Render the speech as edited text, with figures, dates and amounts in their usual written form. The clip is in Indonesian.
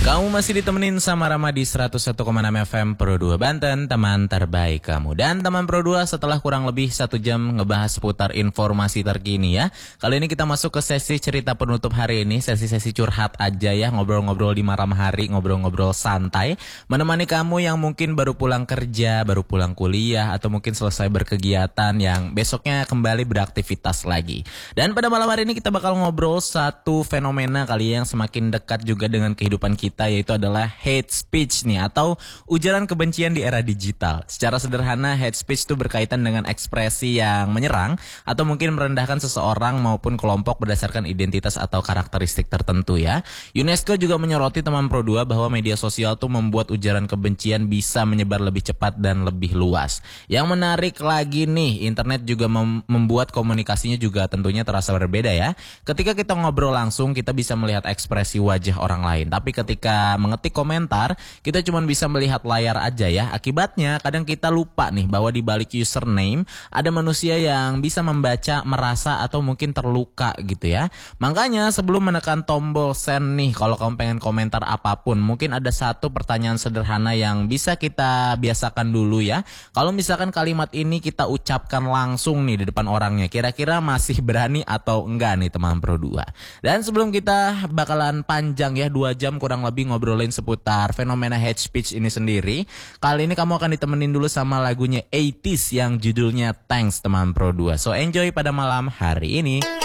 Kamu masih ditemenin sama Rama di 101,6 FM Pro 2 Banten, teman terbaik kamu. Dan teman Pro 2 setelah kurang lebih 1 jam ngebahas seputar informasi terkini ya. Kali ini kita masuk ke sesi cerita penutup hari ini, sesi-sesi curhat aja ya, ngobrol-ngobrol di malam hari, ngobrol-ngobrol santai. Menemani kamu yang mungkin baru pulang kerja, baru pulang kuliah, atau mungkin selesai berkegiatan yang besoknya kembali beraktivitas lagi. Dan pada malam hari ini kita bakal ngobrol satu fenomena kali ya, yang semakin dekat juga dengan kehidupan kita, yaitu adalah hate speech nih, atau ujaran kebencian di era digital. Secara sederhana, hate speech itu berkaitan dengan ekspresi yang menyerang atau mungkin merendahkan seseorang maupun kelompok berdasarkan identitas atau karakteristik tertentu ya. UNESCO juga menyoroti teman Pro 2 bahwa media sosial tuh membuat ujaran kebencian bisa menyebar lebih cepat dan lebih luas. Yang menarik lagi nih, internet juga membuat komunikasinya juga tentunya terasa berbeda ya. Ketika kita ngobrol langsung, kita bisa melihat ekspresi wajah orang lain. Tapi ketika mengetik komentar, kita cuma bisa melihat layar aja ya. Akibatnya kadang kita lupa nih bahwa di balik username ada manusia yang bisa membaca, merasa, atau mungkin terluka gitu ya. Makanya sebelum menekan tombol send nih, kalau kamu pengen komentar apapun, mungkin ada satu pertanyaan sederhana yang bisa kita biasakan dulu ya. Kalau misalkan kalimat ini kita ucapkan langsung nih di depan orangnya, kira-kira masih berani atau enggak nih teman Pro 2. Dan sebelum kita bakalan panjang ya, 2 jam kurang lebih ngobrolin seputar fenomena hate speech ini sendiri. Kali ini kamu akan ditemenin dulu sama lagunya 80s yang judulnya Thanks teman Pro 2. So enjoy pada malam hari ini.